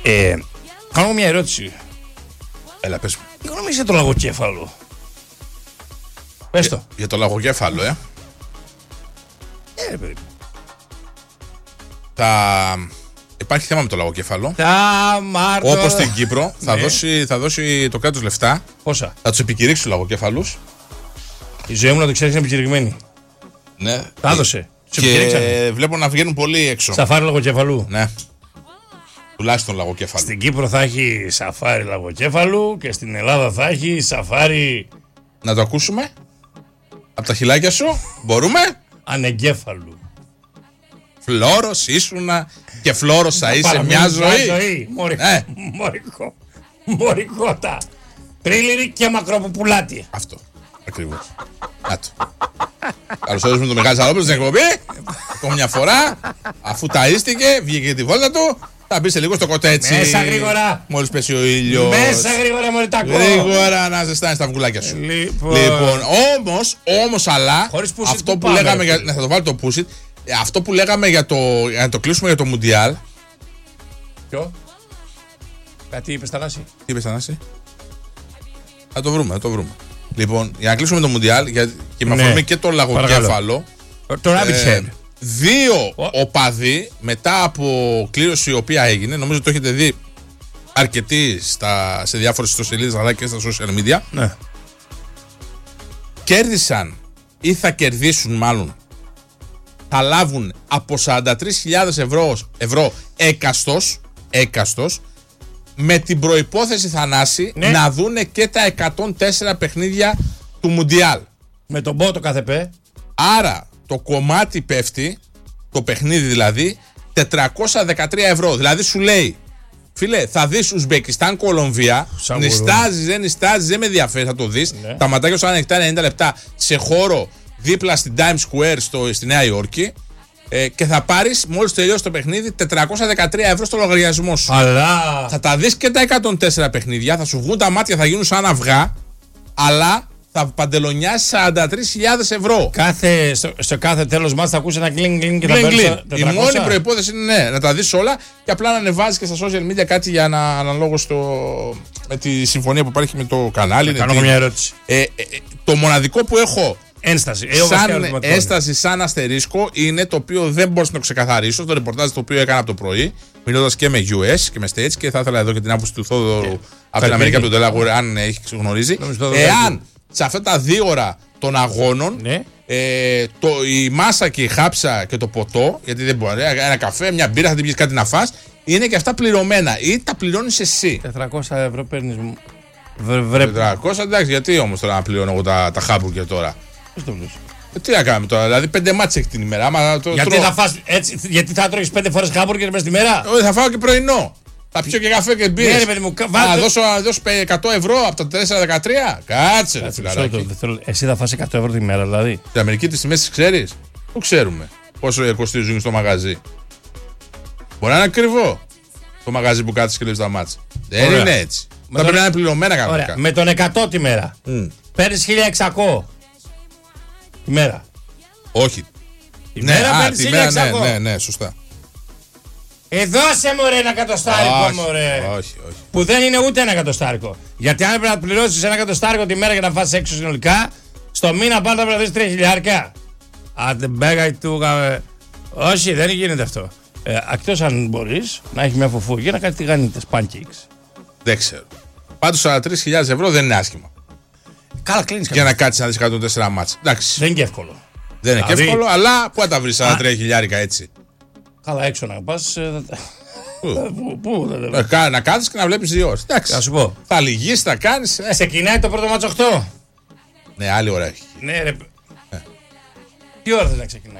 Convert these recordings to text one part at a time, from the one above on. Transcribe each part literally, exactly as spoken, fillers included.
Ε, κάνω μια ερώτηση. Έλα, πες μου. Τι γνώμη για το λαγοκέφαλο? Πες το. Για, για το λαγοκέφαλο, ε. Ε, ρε παιδί. Θα... Υπάρχει θέμα με το λαγοκέφαλο. Τα Μάρτο. Όπως στην Κύπρο, θα, Ναι. δώσει, θα δώσει το κράτος λεφτά. Πόσα? Θα τους επικηρύξει τους λαγοκέφαλους. Η ζωή μου να το ξέρεις είναι επικηρυγμένη. Ναι. Τα έδωσε. Τους Και επικηρύξανε. βλέπω να βγαίνουν πολύ έξω. Σαφάρι λαγοκεφαλού. Ναι. Τουλάχιστον λαγοκέφαλο. Στην Κύπρο θα έχει σαφάρι λαγοκέφαλου και στην Ελλάδα θα έχει σαφάρι Να το ακούσουμε. Από τα χιλάκια σου. Μπορούμε. ανεγκέφαλου. Φλόρος ήσουνα και φλόρος θα είσαι Παραμείνει μια ζωή. Μωρικό. Ναι. Μωρικό. Μωρικότα. Τρίλιρη και μακροποπουλάτη. Αυτό. Ακριβώς. Να το. Καλώς όρισαμε το Μεγάλο Σαρόπουλο στην εκπομπή. Ακόμα μια φορά. Αφού ταΐστηκε, βγήκε και τη βόλτα του. Θα μπει σε λίγο στο κοτέτσι. Μέσα γρήγορα. Μόλις πέσει ο ήλιος. Μέσα γρήγορα μωριτάκο. Γρήγορα να ζεστάνεις τα αυγουλάκια σου. Λοιπόν. Λοιπόν, όμως, όμως, αλλά. Χωρίς push it, αυτό πού που πάμε, λέγαμε ρε για. φίλε? Ναι, θα το βάλω το push it. Ε, Αυτό που λέγαμε για το. Για να το κλείσουμε για το Μουντιάλ. Ποιο? Κάτι είπες Θανάση? Τι είπες, Θανάση? Θα το βρούμε, θα το βρούμε. Λοιπόν, για να κλείσουμε το Μουντιάλ για... και με Ναι. αφορμή και το λαγοκέφαλο. Το rabbit ε, head. Δύο Ο- οπαδοί μετά από κλήρωση η οποία έγινε, νομίζω το έχετε δει αρκετοί στα, σε διάφορες ιστοσελίδες αλλά και στα social media, Ναι. κέρδισαν ή θα κερδίσουν μάλλον, θα λάβουν από σαράντα τρεις χιλιάδες ευρώ, ευρώ έκαστος, έκαστος, με την προϋπόθεση, Θανάση, Ναι. να δούνε και τα εκατόν τέσσερα παιχνίδια του Μουντιάλ. Με τον πότο κάθε πέ. Άρα το κομμάτι πέφτει, το παιχνίδι δηλαδή, τετρακόσια δεκατρία ευρώ. Δηλαδή σου λέει, φίλε, θα δεις Ουσμπεκιστάν, Κολομβία, Σαν νιστάζεις, δεν νιστάζεις, δεν με ενδιαφέρει, θα το δεις. Ναι. Τα ματάκια σου ανοιχτά ενενήντα λεπτά σε χώρο δίπλα στην Times Square στο, στη Νέα Υόρκη ε, και θα πάρεις μόλις τελειώσει το παιχνίδι τετρακόσια δεκατρία ευρώ στο λογαριασμό σου. Αλλά. Θα τα δεις και τα εκατόν τέσσερα παιχνίδια, θα σου βγουν τα μάτια, θα γίνουν σαν αυγά, αλλά θα παντελονιάσει σαράντα τρεις χιλιάδες ευρώ. Κάθε, στο, στο κάθε τέλος μας θα ακούσει ένα κλιν κλιν και θα Γκλιν, παίρνει γκλιν. τα Η τετρακόσια. μόνη προϋπόθεση είναι ναι, να τα δεις όλα και απλά να ανεβάζεις και στα social media κάτι για να αναλόγω στο, με τη συμφωνία που υπάρχει με το κανάλι. Κάνω είναι τι- μια ερώτηση. ε, ε, ε, το μοναδικό που έχω Ένσταση. Ε, βασικά σαν ερωτηματικό. έσταση, σαν αστερίσκο, είναι το οποίο δεν μπορώ να το ξεκαθαρίσω. Το ρεπορτάζ το οποίο έκανα από το πρωί, μιλώντας και με γιου ες και με States, και θα ήθελα εδώ και την άποψη του Θόδωρου από την Αμερική, από τον Delaware, αν έχει γνωρίζει. Νομίζω το Εάν σε αυτά τα δύο ώρα των αγώνων Ναι. ε, το, η μάσα και η χάψα και το ποτό, γιατί δεν μπορεί, ένα καφέ, μια μπύρα, θα την πιεις κάτι να φας, είναι και αυτά πληρωμένα ή τα πληρώνεις εσύ. τετρακόσια ευρώ παίρνεις μου. Βρε, βρε, τετρακόσια, εντάξει, γιατί όμως τώρα να πληρώνω εγώ τα, τα χάμπουργκερ τώρα. πώς το βλέπεις? Ε, τι να κάνουμε τώρα, δηλαδή πέντε μάτς έχει την ημέρα. Άμα το Γιατί τρώω- θα, φας, έτσι, γιατί θα τρώγεις πέντε φορές χάμπουργκερ μέσα στη μέρα? Όχι, θα φάω και πρωινό. Θα πιω και καφέ και μπύρες. Ναι, ρε παιδί μου, κα- Α, βάλτε- δώσω, να δώσω εκατό ευρώ από τα τετρακόσια δεκατρία. Κάτσε, ρε Μισό φιλαράκι. λεπτό, δεν θέλω- Εσύ θα φας εκατό ευρώ τη μέρα δηλαδή? Στην Αμερική τις τιμές τις ξέρεις. Πού ξέρουμε πόσο κοστίζουν στο μαγαζί. Μπορεί να είναι ακριβό το μαγαζί που κάτσεις και βλέπεις τα μάτσα. Δεν Ωραία. είναι έτσι. Με Θα τον- πρέπει να είναι πληρωμένα Ωραία. κανονικά. Με τον εκατό τη μέρα Μμ. παίρνεις χίλια εξακόσια τη μέρα. Όχι. Τη μέρα α, παίρνεις τη χίλια μέρα, ναι, εξακόσια. ναι, ναι, σωστά. Ε, δώσε μωρέ ένα εκατοστάρικο όχι, μωρέ. όχι, όχι. Που δεν είναι ούτε ένα εκατοστάρικο. Γιατί αν έπρεπε να πληρώσεις ένα εκατοστάρικο τη μέρα για να φας έξω συνολικά, στο μήνα πάντα πρέπει να δεις τρία χιλιάρικα. Άντε μπέγα του γαμε. Όχι, δεν γίνεται αυτό. Ε, Εκτός αν μπορείς να έχει μια φουφούγια να κάνει τηγανίτες, pancakes. Δεν ξέρω. Πάντως σαράντα τρεις χιλιάδες ευρώ δεν είναι άσχημα. Καλά, κλείνεις Για καλά. να κάτσεις να δεις εκατόν τέσσερα μάτς. Εντάξει. Δεν είναι και εύκολο. Δεν είναι και Δηλαδή- εύκολο, αλλά πού θα τα βρεις σαράντα τρία χιλιάρικα έτσι. Καλά, έξω να πας. ε, Πού? Πού, πού, δεν- Ε, κα- Να κάθεις και να βλέπεις δύο ώρες. Εντάξει. Θα σου πω. Θα λυγείς, θα κάνεις. ε. Ξεκινάει το πρώτο μάτσο οκτώ. Ναι, άλλη ώρα έχει. Ναι, ρε. Τι ώρα θες να ξεκινάει?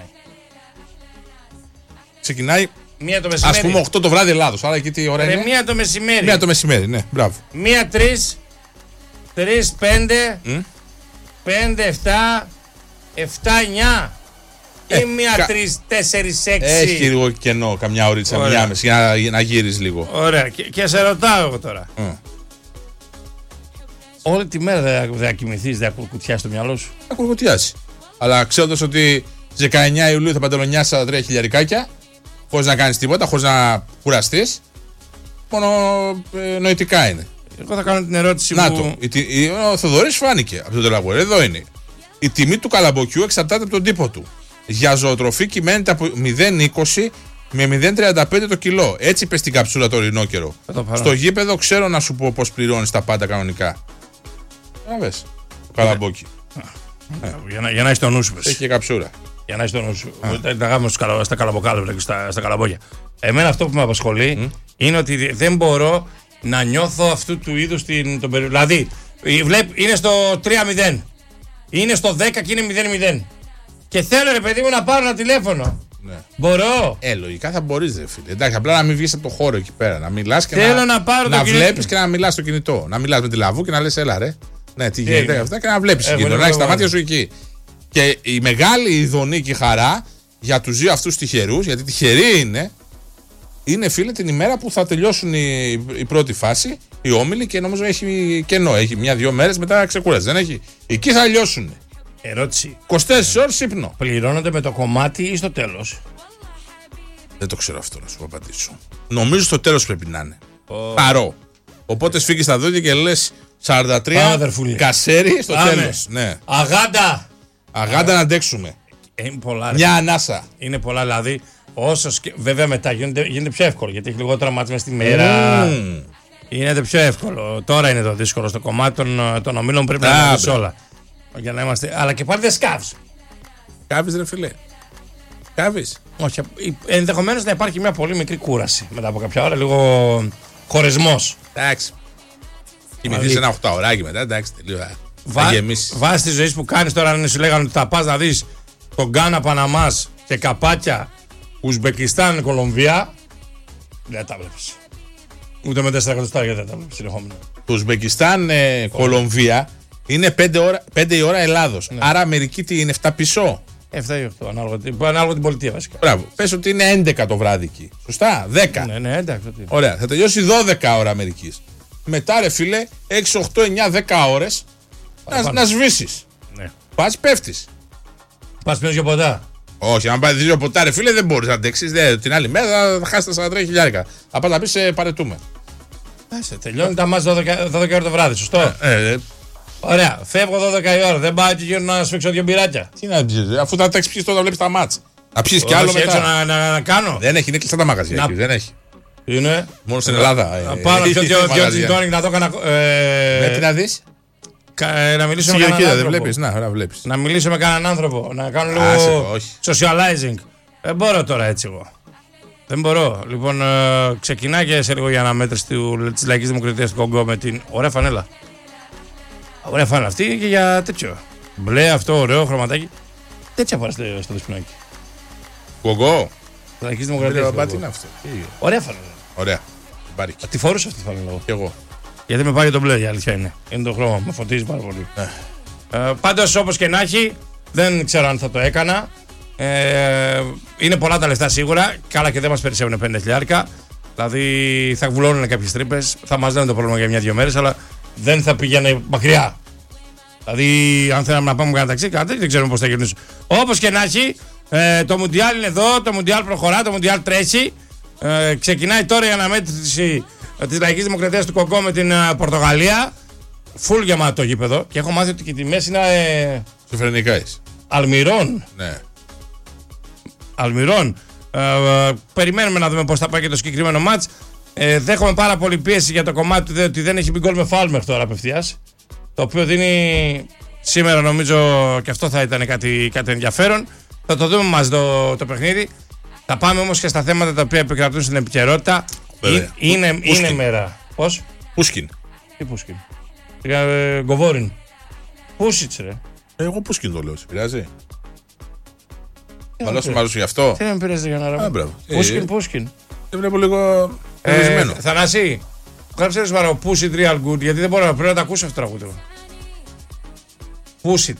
Ξεκινάει, Μία το ας μεσημέρι. πούμε, οκτώ το βράδυ Ελλάδος. Άρα εκεί τι ώρα Ρε, είναι. μία το μεσημέρι. Μία το μεσημέρι, ναι, μπράβο. Μία τρεις, τρεις πέντε, Μμ. πέντε εφτά, εφτά εννιά. Ε, Ή μία κα- τρεις τέσσερις έξι. Έχει και λίγο κενό, καμιά ωρίτσα, Ωραία. μια μέση, για να, για να γύρεις λίγο. Ωραία. Και, και σε ρωτάω εγώ τώρα. Mm. Όλη τη μέρα δεν θα κοιμηθείς, δεν θα κουρκουτιάσεις το μυαλό σου. Θα κουρκουτιάσει. Αλλά ξέροντας ότι στις δεκαεννιά Ιουλίου θα παντελονιάσεις σαράντα τρία χιλιαρικάκια, χωρίς να κάνεις τίποτα, χωρίς να κουραστείς, μόνο ε, νοητικά είναι. Εγώ θα κάνω την ερώτηση Να που... το. Η, η, ο Θοδωρής φάνηκε από τον Τελαγουέρ. Εδώ είναι. Η τιμή του καλαμποκιού εξαρτάται από τον τύπο του. Για ζωοτροφή κυμαίνεται από μηδέν είκοσι με μηδέν τριάντα πέντε το κιλό. Έτσι είπε στην καψούλα το ορεινό καιρό. Στο γήπεδο ξέρω να σου πω πώς πληρώνεις τα πάντα κανονικά. Να βες. Το καλαμπόκι. Ε. Για, να, για να έχει το νου σου. Έχει και καψούρα. Για να έχει το νου σου. Τα κάνουμε στα καλαμποκάλευρα και στα, στα καλαμπόκια. Εμένα αυτό που με απασχολεί mm. είναι ότι δεν μπορώ να νιώθω αυτού του είδους την, τον περίπτωση. Δηλαδή, βλέπ, είναι στο τρία μηδέν. Είναι στο δέκα και είναι μηδέν μηδέν. Και θέλω ρε παιδί μου να πάρω ένα τηλέφωνο. Ναι. Μπορώ. Ε, λογικά θα μπορείς ρε φίλε. Εντάξει, απλά να μην βγεις από το χώρο εκεί πέρα. Να μιλάς και θέλω να, να, πάρω να το βλέπεις και να μιλάς στο κινητό. Να μιλάς με τη λαβού και να λες έλα ρε. Ναι, τι γίνεται yeah, αυτά και να βλέπεις εκεί. Να έχεις τα μάτια σου εκεί. Και η μεγάλη ειδονή και η χαρά για τους δύο αυτούς τυχερούς, γιατί τυχεροί είναι, είναι φίλε την ημέρα που θα τελειώσουν η, η πρώτη φάση, οι όμιλοι και νομίζω έχει κενό. Έχει μια-δυο μέρες μετά ξεκούραση. Δεν έχει. Εκεί θα λιώσουν. Ερώτηση. είκοσι τέσσερις ώρες ύπνο. Πληρώνονται με το κομμάτι ή στο τέλος? Δεν το ξέρω αυτό να σου απαντήσω. Νομίζω στο τέλος πρέπει να είναι. Oh. Παρό. Οπότε σφίγγεις τα δόντια και λες σαράντα τρία κασέρι στο τέλος. Ναι. Αγάντα. Αγάντα uh. να αντέξουμε. Είναι πολλά. Μια ανάσα. Είναι πολλά δηλαδή. Όσο σκε... Βέβαια μετά γίνεται, γίνεται πιο εύκολο γιατί έχει λιγότερα μάτια μες στη μέρα. Mm. Γίνεται πιο εύκολο. Τώρα είναι το δύσκολο. Στο κομμάτι των, των ομίλων πρέπει να είναι όλα. Για να είμαστε... Αλλά και πάλι δεν σκάβεις. Σκάβεις ρε φίλε. Σκάβεις. Όχι. Ενδεχομένως να υπάρχει μια πολύ μικρή κούραση μετά από κάποια ώρα. Λίγο χωρισμός. Εντάξει. Κοιμηθείς ένα οχτάωράκι μετά. Εντάξει. Τελείω. Βά... Βάσει τη ζωή που κάνεις τώρα, αν σου λέγανε ότι θα πας να δεις τον Γκάνα Παναμάς και καπάκια Ουσμπεκιστάν Κολομβία, δεν τα βλέπεις. Ούτε με τέσσερα εκατοστάρια δεν τα βλέπεις συνεχόμενα. Το Ουσμπεκιστάν ε, Κολομβία είναι πέντε, ώρα, πέντε η ώρα Ελλάδος. Ναι. Άρα Αμερική τι είναι, επτά πίσω. επτά ή οκτώ, ανάλογα, ανάλογα την πολιτεία βασικά. Μπράβο. Πες ότι είναι έντεκα το βράδυ εκεί. Σωστά, δέκα. Ναι, ναι, έντεκα. Ωραία, θα τελειώσει δώδεκα ώρα Αμερικής. Μετά ρε φίλε, έξι, οκτώ, εννιά, δέκα ώρες να, να σβήσεις. Ναι. Πας πέφτεις. Πας πίνεις για ποτά. Όχι, αν πάει δύο ποτά, ρε φίλε, δεν μπορείς να αντέξεις. Την άλλη μέρα θα χάσεις τα σαράντα τρία χιλιάρικα. Θα πας να πεις ε, παρετούμε. Άσε, τελειώνει τα μάτς δώδεκα ώρα το βράδυ, σωστό. Ε, ε, ε. Ωραία, φεύγω δώδεκα η ώρα. Δεν πάω και γύρω να σφίξω δύο μπυράκια. Τι να πιεις, αφού θα τα έχεις πιείς τώρα, βλέπεις τα μάτς. Να πιεις κι άλλο μετά. Έτσι να, να, να κάνω. Δεν έχει, είναι κλειστά τα μαγαζιά. Να... Δεν έχει. Είναι. Μόνο στην Ελλάδα. Να πάω να πιω δύο τζιντόνικ να δω κανένα. Ναι, τι να δεις. Να μιλήσω με κανέναν άνθρωπο. Δεν βλέπεις, να, να, βλέπεις. Να μιλήσω με κανέναν άνθρωπο. Να κάνω λίγο socializing. Δεν μπορώ τώρα έτσι εγώ. Δεν μπορώ. Λοιπόν, ε, ξεκινάει και σε λίγο η αναμέτρηση της Λαϊκής Δημοκρατίας του Κονγκό με την ωραία φανέλα. Ωραία φανέλα αυτή και για τέτοιο. Μπλε αυτό, ωραίο χρωματάκι. Τέτοια φορά στο δεσποινάκι. Κονγκό. Λαϊκής Δημοκρατίας. Τι είναι αυτό. Ωραία φανέλα. Ωραία. Τη φορούσα αυτή τη φανέλα. Και εγώ. Γιατί με πάει το μπλε, η αλήθεια είναι. Είναι το χρώμα, με φωτίζει πάρα πολύ. ε, πάντως όπως και να έχει, δεν ξέρω αν θα το έκανα. Ε, είναι πολλά τα λεφτά σίγουρα. Καλά και δεν μας περισσεύουν πέντε χιλιάρικα. Δηλαδή θα βουλώνουν κάποιες τρύπες. Θα μας λένε το πρόβλημα για μια-δυο μέρες, αλλά δεν θα πήγαινε μακριά. Δηλαδή, αν θέλαμε να πάμε με ένα ταξί, κάτι δεν ξέρουμε πώς θα γυρνήσει. Όπως και να έχει, ε, το Μουντιάλ είναι εδώ, το Μουντιάλ προχωρά, το Μουντιάλ τρέχει. Ε, ξεκινάει τώρα η αναμέτρηση της Λαϊκής Δημοκρατίας του Κονγκό με την uh, Πορτογαλία. Φουλ γεμάτο το γήπεδο. Και έχω μάθει ότι και οι τιμές είναι. Ε, Σοφρενικά είσαι. Αλμυρών. Ναι. Αλμυρών. Ε, ε, περιμένουμε να δούμε πώς θα πάει και το συγκεκριμένο μάτς. Ε, δέχομαι πάρα πολύ πίεση για το κομμάτι του ότι δεν έχει μπει γκολ με φάουλ μέχρι τώρα απευθείας. Το οποίο δίνει σήμερα νομίζω και αυτό θα ήταν κάτι, κάτι ενδιαφέρον. Θα το δούμε μαζί το, το παιχνίδι. Θα πάμε όμως και στα θέματα τα οποία επικρατούν στην επικαιρότητα. Είναι, είναι, είναι μέρα. Πώς? Πούσκιν. Τι Πούσκιν? Ε, Γκοβόριν. Πούσιτς ρε. Εγώ Πούσκιν το λέω, σε πειράζει? Μαλώς μου αρέσει γι' αυτό. Τι δεν με πειράζει για να ρωτήσω. Πούσκιν, Πούσκιν. Δεν βλέπω λίγο ε, Θανάση, γράψε ρε σβαρό Push It Real Good, γιατί δεν μπορώ να πρέπει να τα ακούσω αυτό το τραγούδι. Push It.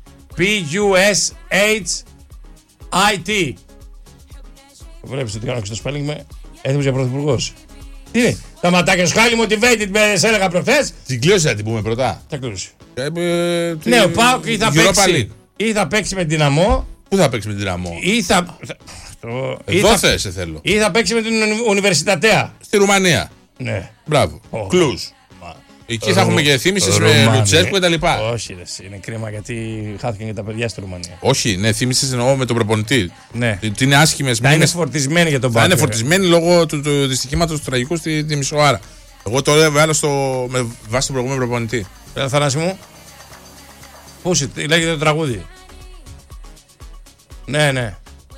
P-U-S-H-I-T. Βλέπεις ότι κάνω και στο spelling με έτοιμος για πρωθυπουργός. Τι είναι, τα ματάκια σου χάλι motivated με σε έλεγα προχθές. Την κλήρωση θα την πούμε πρώτα. Τα κλήρωση. Ε, ε, ναι, ο Πάοκ ή θα παίξει ή θα παίξει με την Δυναμό. Πού θα παίξει με την Δυναμό? Ή θα... Εδώ θες, σε θέλω. Ή θα παίξει με την Ουνιβερσιτατέα. Στη Ρουμανία. Ναι. Μπράβο. Oh. Κλουζ. Εκεί θα Ρο... έχουμε και θύμησες Ρουμάνια. με Λουτσέσκου και τα λοιπά. Όχι, ρε, είναι κρίμα γιατί χάθηκαν και τα παιδιά στη Ρουμανία. Όχι, ναι, θύμησες εννοώ με τον προπονητή. Ναι. Τι είναι άσχημες Θα είναι μήνες. φορτισμένοι για τον Θα Πάοκ. είναι φορτισμένοι λόγω του, του δυστυχήματος του τραγικού στη τη Μισοάρα. Εγώ το έβαλα στο, με βάση τον προηγούμενο προπονητή. Έλα, Θανάση μου. Πούση, λέγεται το τραγούδι. Ναι, ναι.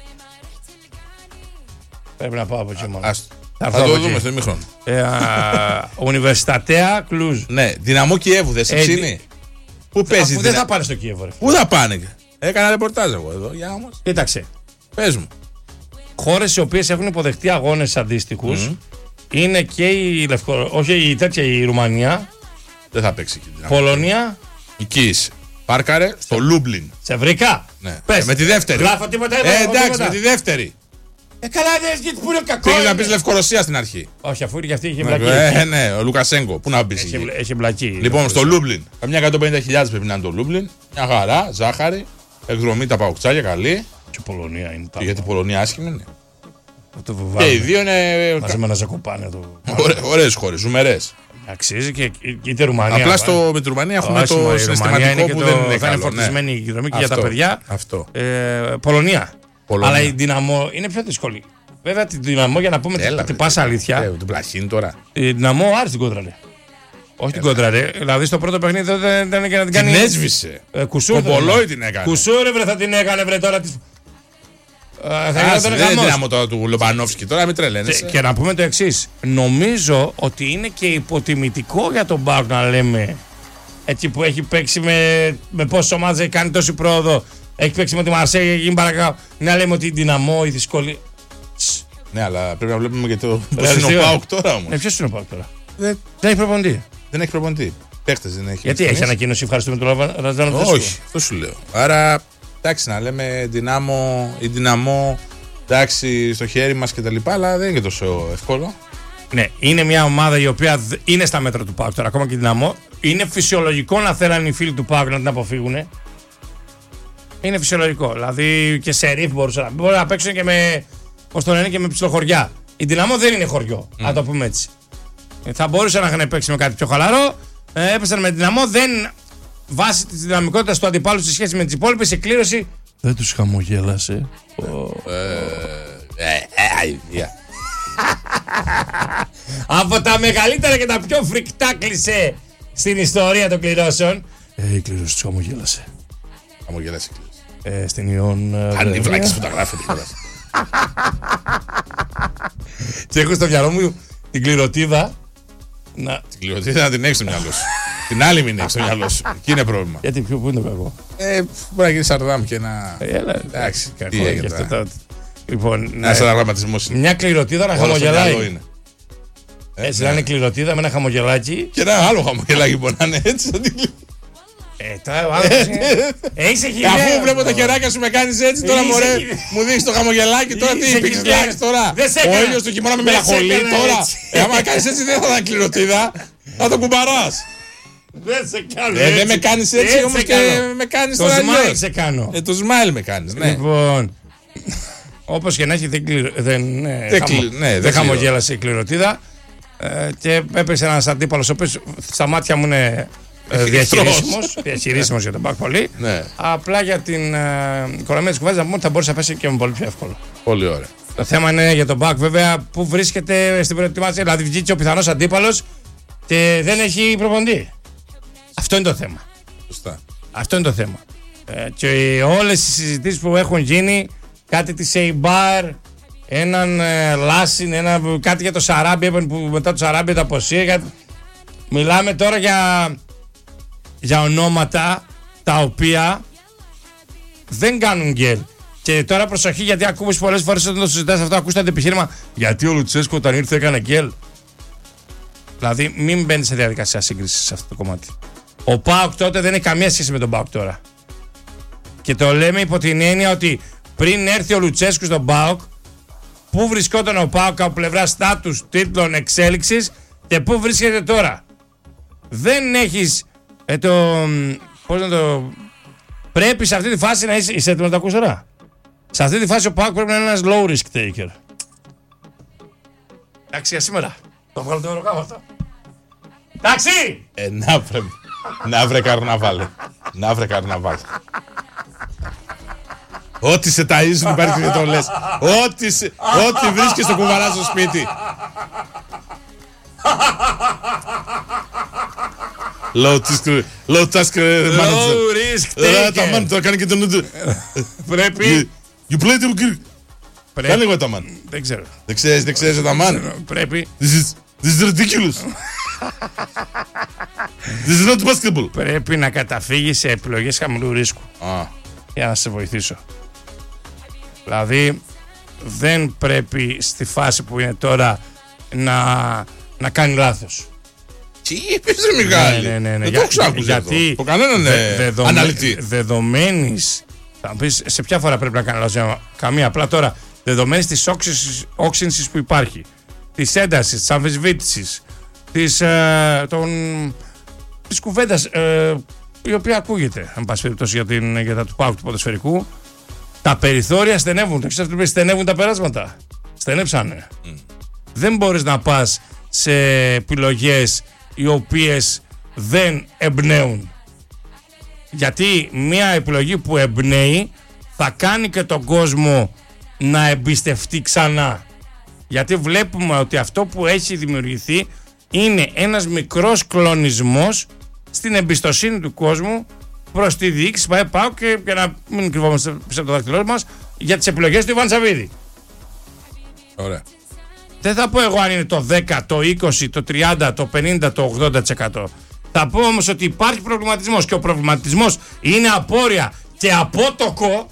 Πρέπει να πάω από εκεί μόνο. Άστο. Θα, Θα το δούμε στο ημίχρονο. Ε, Ουνιβερσιτατέα Κλουζ. Ναι, Δυναμό Κιέβου, δεν σε Ε, ψήνει. Πού παίζει, Αφού δεν θα πάνε στο Κίεβο, ρε. Πού θα πάνε. Έκανα ρεπορτάζ εγώ εδώ. Για όμως. Κοίταξε. Πες μου. Χώρες οι οποίες έχουν υποδεχτεί αγώνες αντίστοιχους είναι και η Λευκο... όχι η τέτοια η Ρουμανία, Δεν θα παίξει εκεί. Πολωνία. Εκεί είσαι. Πάρκαρε στο Λούμπλιν. Σε βρήκα. Ναι. Πες. Ε, με τη δεύτερη. Γράφω τίποτα. Ε, γράφω εντάξει, τίποτα. με τη δεύτερη. Ε, καλά, δεν γιατί που είναι κακό. Πήγε να είναι. πει Λευκορωσία στην αρχή. Όχι, αφού είναι και αυτή είχε Ναι, μπλακεί. ε, ναι, ο Λουκασέγκο. Πού να μπει Έχει, εκεί. μπλα- έχει μπλακεί. Λοιπόν, στο Λούμπλιν. Καμιά εκατόν πενήντα χιλιάδες πρέπει να είναι το Λούμπλιν. Μια χαρά, ζάχαρη. Εκδρομή τα παουξάκια, καλή. Και η Πολωνία είναι τα. Και γιατί η Πολωνία άσχημη είναι. Το Και οι βουβάρι. δύο είναι. Μαζί με ένα ζακοπάνε το. Ωραίε χώρε, ζουμερέ. Αξίζει και είτε Ρουμανία. Απλά πάνε. στο, με τη Ρουμανία έχουμε Όχι, μωρέ, το η Ρουμανία είναι συναισθηματικό και που το- δεν είναι θα είναι καλό. φορτισμένη ναι. η δρομή και για Αυτό, τα παιδιά. Αυτό. Ε, Πολωνία. Πολωνία. Αλλά η Δυναμό είναι πιο δύσκολη. Βέβαια την Δυναμό, για να πούμε Έλα, την ρε, πάσα ε, αλήθεια, ε, Τον πλαχίνει τώρα. η Δυναμό άρεσε την κόντραρε. Όχι την κόντραρε. Δηλαδή στο πρώτο παιχνίδι δεν ήταν και να την Την κάνει. έσβησε. Ε, Κουσούρ. Κομπολόι την έκανε. Κουσούρ, βρε, θα την έκανε, βρε τώρα. της- Ε, Θα Άσε, γινόταν δεν είναι χαμός. δυναμό τώρα του Λομπανόφσκι. Τώρα μην Και, τρελαίνεσαι. και να πούμε το εξή. Νομίζω ότι είναι και υποτιμητικό για τον Πάοκ να λέμε έτσι που έχει παίξει με, με πόσε ομάδε έχει κάνει τόση πρόοδο. Έχει παίξει με τη Μαρσέη, έχει γίνει παρακάτω. Να λέμε ότι η Δυναμό, η δυσκολία. Ναι, αλλά πρέπει να βλέπουμε και το. Πώ είναι Ρεαλιστικό. ο Πάοκ τώρα όμω. Ε, ποιο είναι ο Πάοκ τώρα. Δεν, Δεν έχει προπονητή. δεν έχει προπονητή. Παίχτε δεν έχει. Γιατί έχει ανακοίνωση, ευχαριστούμε τον Ραζάνο. Όχι, αυτό σου λέω. Άρα, εντάξει, να λέμε δυνάμω ή δυναμό, εντάξει, στο χέρι μα κτλ. Αλλά δεν είναι και τόσο εύκολο. Ναι, είναι μια ομάδα η οποία δ- είναι στα μέτρα του Πάοκ τώρα, ακόμα και η Δυναμό. Είναι φυσιολογικό να θέλανε οι φίλοι του Πάοκ να την αποφύγουν. Είναι φυσιολογικό. Δηλαδή και σε ριφ μπορούσαν να, μπορεί να παίξουν και με, πώς το λένε, και με ψιλοχωριά. Η Δυναμό δεν είναι χωριό, να το πούμε έτσι. Ε, Θα μπορούσαν να είχαν παίξει με κάτι πιο χαλαρό. Ε, έπεσαν με τη Δυναμό, δεν. Βάσει τη δυναμικότητα του αντιπάλου σε σχέση με τι υπόλοιπε, η κλήρωση δεν του χαμογέλασε. Ε, ε, αηδία. Από τα μεγαλύτερα και τα πιο φρικτά κλισέ στην ιστορία των κληρώσεων. Ε, η κλήρωση του χαμογέλασε. Χαμογελάσει η κλήρωση. Ε, στην Ιόν. Αν οι βλάκες που τα γράφετε κιόλας. Και έχω στο μυαλό μου την κληροτίδα. Να... Την κληροτήτα να την έχει στο μυαλό σου. Την άλλη μην έχει στο μυαλό σου. Εκεί είναι πρόβλημα. Γιατί ποιο, πού είναι το κακό. Ε, μπορεί να γίνει σαρδάμ και ένα. Έλα, Εντάξει, κακό τι και έγινε αυτό τώρα. το- Λοιπόν, Ένα ναι, σαραγραμματισμό είναι. μια κληροτίδα να Όλο στο μυαλό χαμογελάει. είναι. Έτσι, ναι. να είναι κληροτίδα με ένα χαμογελάκι. Και ένα άλλο χαμογελάκι μπορεί να είναι έτσι. σαν την κλη- Ε, τώρα ο άνθρωπος είναι- Ε, είσαι Ε, χιλιάδες. Αφού βλέπω τα χεράκια σου με κάνει έτσι, τώρα Είσαι μωρέ, χι- μου δίνει το χαμογελάκι. Τώρα τι Είσαι πήγε χιλιάδες. λάκι τώρα. Δεν σε Ο έκανα. ήλιο του χειμώνα με Δεν σε μελαγχολεί έκανα τώρα. έτσι. Ε, άμα κάνει έτσι δεν θα ήταν κληροτίδα. Θα το κουμπαρά. Δεν σε κάνω. Ε, έτσι. δεν με κάνει έτσι Έτσι όμω σε και κάνω. με κάνει Το τώρα smile αλλιώς. σε κάνω. Ε, το smile με κάνει, ναι. Λοιπόν, όπως και να έχει, δεν, κληρω... δεν, ε, Δεν χαμο- κλει- ναι, δεν δεν κληρω- χαμογέλασε η κληροτίδα. Ε, και έπεσε ένας αντίπαλος, ο οποίος στα μάτια μου είναι ε, διαχειρίσιμος, διαχειρίσιμος για τον Μπακ πολύ. Ναι, Απλά για την ε, οικονομία της κουβέντας να πούμε ότι θα μπορούσε να πέσει και με πολύ πιο εύκολο. πολύ ωραία. Το θέμα είναι για τον Μπακ βέβαια που βρίσκεται στην προετοιμασία. Δηλαδή βγήκε ο πιθανός αντίπαλος και δεν έχει προπονητή. Αυτό είναι το θέμα. Σωστά. Αυτό είναι το θέμα. Ε, και όλες οι συζητήσεις που έχουν γίνει, κάτι της Eibar, έναν ε, Λάσιν, ένα, κάτι για το Σαράμπι, που μετά το Σαράμπι τα αποσύρει. Κάτι... Μιλάμε τώρα για, για ονόματα τα οποία δεν κάνουν γκέλ. Και τώρα προσοχή, γιατί ακούς πολλές φορές όταν το συζητάς αυτό, ακούς το επιχείρημα γιατί ο Λουτσέσκο όταν ήρθε έκανε γκέλ. Δηλαδή μην μπαίνει σε διαδικασία σύγκριση σε αυτό το κομμάτι. Ο ΠΑΟΚ τότε δεν έχει καμία σχέση με τον ΠΑΟΚ τώρα. Και το λέμε υπό την έννοια ότι πριν έρθει ο Λουτσέσκου στον ΠΑΟΚ, πού βρισκόταν ο ΠΑΟΚ από πλευρά στάτους, τίτλων, εξέλιξης και πού βρίσκεται τώρα. Δεν έχεις ε, το. Πώς να το. Πρέπει σε αυτή τη φάση να είσαι. Είσαι έτοιμος να το ακούς τώρα. Σε αυτή τη φάση ο ΠΑΟΚ πρέπει να είναι ένας low risk taker. Εντάξει, για σήμερα. Το βγάλω το μεροκάμα αυτό. Εντάξει! Ε, να βρε, να βρε καρναβάλε. Να βρε καρναβάλε. Ό,τι σε ταΐζουν υπάρχει και το λες. Ό,τι, σε, ό,τι βρίσκεις το κουβαλάς στο σπίτι. Low risk, low task manager. Low risk taker. Τα μάνα τώρα κάνει και τον νου. Πρέπει. You play the game. Κάνε λίγο τα μάνα. Δεν ξέρω. Δεν ξέρεις, δεν ξέρεις τα μάνα. Πρέπει. This is, this is ridiculous. This is not basketball. Πρέπει να καταφύγεις σε επιλογές χαμηλού ρίσκου. Ah. Για να σε βοηθήσω. Δηλαδή δεν πρέπει στη φάση που είναι τώρα να, να κάνει λάθος. Τι είπες ρε Μιχάλη? Ναι, ναι, ναι, δεν για, το ξάκουσες γιατί αυτό. Το κανέναν δε, δεδομέ, αναλυτή. Δεδομένης, θα μου πεις σε ποια φορά πρέπει να κάνει λάθος? Καμία, απλά τώρα δεδομένης της όξυνσης που υπάρχει, της έντασης, της αμφισβήτησης, της, ε, των, της κουβέντας ε, η οποία ακούγεται, αν πάση περιπτώσει, για, την, για τα του ΠΑΟΚ του ποδοσφαιρικού, τα περιθώρια στενεύουν. Το ξέρετε ότι στενεύουν τα περάσματα. Στενέψανε. Mm. Δεν μπορείς να πας σε επιλογές οι οποίες δεν εμπνέουν. Γιατί μια επιλογή που εμπνέει θα κάνει και τον κόσμο να εμπιστευτεί ξανά. Γιατί βλέπουμε ότι αυτό που έχει δημιουργηθεί είναι ένας μικρός κλονισμός στην εμπιστοσύνη του κόσμου προς τη διοίκηση ΠΑΟΚ και για να μην κρυβόμαστε πίσω από το δάχτυλό μας για τις επιλογές του Ιβάν Σαββίδη. Ωραία. Δεν θα πω εγώ αν είναι το δέκα, το είκοσι, το τριάντα, το πενήντα, το ογδόντα τοις εκατό. Θα πω όμως ότι υπάρχει προβληματισμός και ο προβληματισμός είναι απόρρια και απότοκο.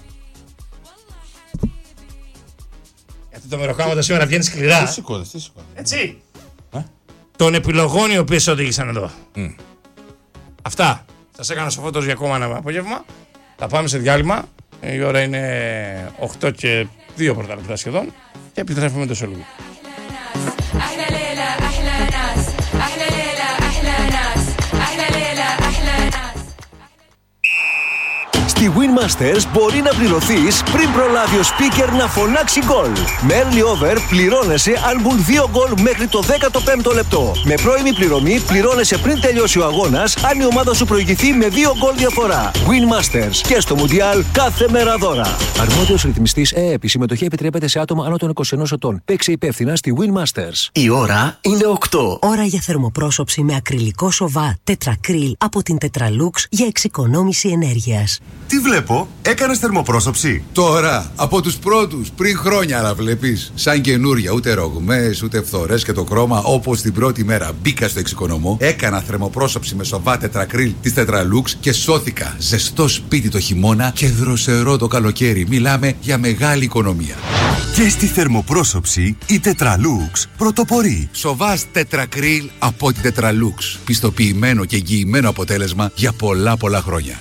Γιατί το μεροκάματα σήμερα βγαίνει σκληρά. Τι σηκώνεις, τι σηκώνεις. Έτσι. Ε? Των επιλογών οι οποίες οδήγησαν εδώ. Mm. Αυτά. Σας έκανα σοφότερος για ακόμα ένα απόγευμα. Θα πάμε σε διάλειμμα. Η ώρα είναι οκτώ και δύο πρώτα λεπτά σχεδόν. Και επιστρέφουμε το σολούγι. Στη Win Masters μπορεί να πληρωθείς πριν προλάβει ο speaker να φωνάξει γκολ. Με early over πληρώνεσαι αν μπουν δύο γκολ μέχρι το δέκατο πέμπτο λεπτό. Με πρώιμη πληρωμή πληρώνεσαι πριν τελειώσει ο αγώνας αν η ομάδα σου προηγηθεί με δύο γκολ διαφορά. Win Masters και στο Μουντιάλ κάθε μέρα δώρα. Αρμόδιος ρυθμιστής ΕΕΠ. Η συμμετοχή επιτρέπεται σε άτομα άνω των είκοσι ενός ετών. Παίξε υπεύθυνα στη Win Masters. Η ώρα είναι οκτώ. Ώρα για θερμοπρόσωψη με ακριλικό σοβά τετρακρίλ από την Tetralux για εξοικονόμηση ενέργειας. Τι βλέπω, έκανες θερμοπρόσωψη? Τώρα, από τους πρώτους, πριν χρόνια να βλέπεις. Σαν καινούρια, ούτε ρογμές, ούτε φθορές και το χρώμα, όπως την πρώτη μέρα μπήκα στο εξοικονομώ, έκανα θερμοπρόσωψη με σοβά τετρακρίλ της Tetralux και σώθηκα. Ζεστό σπίτι το χειμώνα και δροσερό το καλοκαίρι. Μιλάμε για μεγάλη οικονομία. Και στη θερμοπρόσωψη η Tetralux πρωτοπορεί. Σοβάς τετρακρίλ από την Tetralux. Πιστοποιημένο και εγγυημένο αποτέλεσμα για πολλά πολλά χρόνια.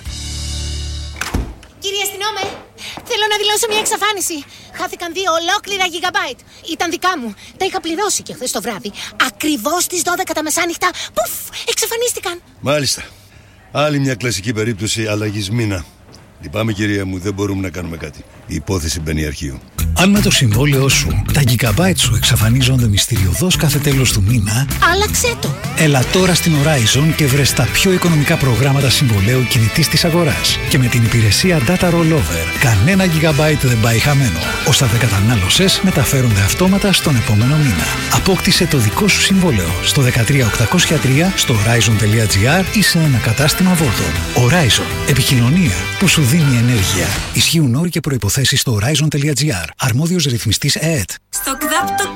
Κύριε αστυνόμε, θέλω να δηλώσω μια εξαφάνιση. Χάθηκαν δύο ολόκληρα γιγαμπάιτ. Ήταν δικά μου. Τα είχα πληρώσει και χθες το βράδυ. Ακριβώς στις δώδεκα τα μεσάνυχτα. Πουφ, εξαφανίστηκαν. Μάλιστα. Άλλη μια κλασική περίπτωση αλλαγής μήνα. Λυπάμαι κυρία μου, δεν μπορούμε να κάνουμε κάτι. Η υπόθεση μπαίνει αρχείο. Αν με το συμβόλαιό σου τα gigabyte σου εξαφανίζονται μυστηριωδώς κάθε τέλος του μήνα, άλλαξέ το. Έλα τώρα στην Horizon και βρες τα πιο οικονομικά προγράμματα συμβολαίου κινητής της αγοράς. Και με την υπηρεσία Data Rollover, κανένα gigabyte δεν πάει χαμένο. Όσα δεν κατανάλωσες μεταφέρονται αυτόματα στον επόμενο μήνα. Απόκτησε το δικό σου συμβόλαιο στο δεκατρία οκτακόσια τρία, στο horizon.gr ή σε ένα κατάστημα Vodafone. Horizon. Επικοινωνία που σου δίνει ενέργεια. Ισχύουν όροι και προϋποθέσεις στο horizon.gr. Αρμόδιος ρυθμιστής ΕΕΤ. Στο ΚΔΑΠ